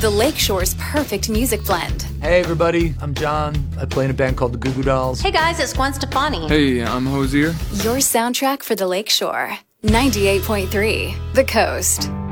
the Lakeshore's perfect music blend. Hey everybody, I'm John. I play in a band called the Goo Goo Dolls. Hey guys, it's Gwen Stefani. Hey, I'm Hosier. Your soundtrack for the Lakeshore. 98.3 The Coast.